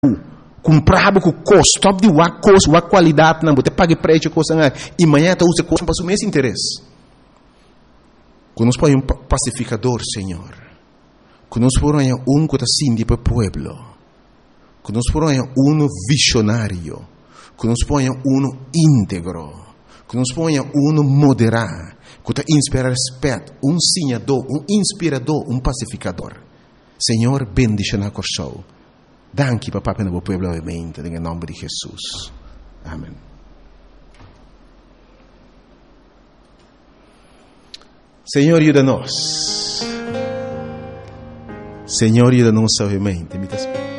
comprava com custo, top de a qualidade, não, você paga preço, coisa, e amanhã você usa coisa para o mesmo interesse. Quando nós põe pacificador, Senhor, quando nós põe que está sindi para o povo, quando nós põe visionário, quando nós põe íntegro, quando nós põe moderado, que está inspira respeito, sinhador, inspirador, pacificador. Senhor, bendice na corção. Danke, papá, para o povo, obviamente, em nome de Jesus. Amém. Senhor, ajuda-nos. Senhor, ajuda-nos, obviamente.